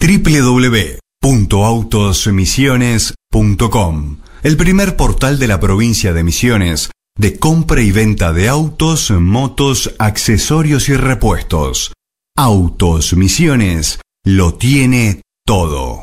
www.autosmisiones.com, el primer portal de la provincia de Misiones de compra y venta de autos, motos, accesorios y repuestos. Autos Misiones lo tiene todo.